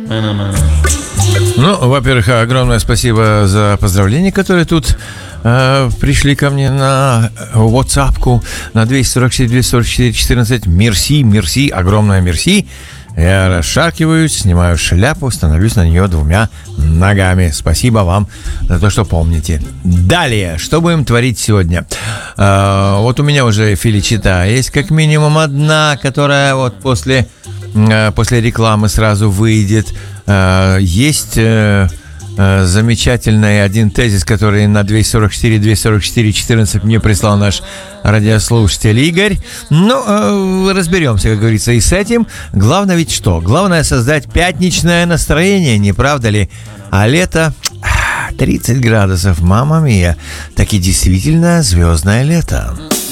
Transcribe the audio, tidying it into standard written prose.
Ну, во-первых, огромное спасибо за поздравления, которые тут пришли ко мне на WhatsApp-ку на 244-244-14. Мерси, огромное мерси. Я расшаркиваюсь, снимаю шляпу, становлюсь на нее двумя ногами. Спасибо вам за то, что помните. Далее, что будем творить сегодня? Вот у меня уже феличита есть как минимум одна, которая вот после рекламы сразу выйдет. Есть замечательный один тезис, который на 244-244-14 мне прислал наш радиослушатель Игорь. Ну, разберемся, как говорится, и с этим. Главное ведь что? Главное создать пятничное настроение, не правда ли? А лето 30 градусов, мама мия. Так и действительно звездное лето.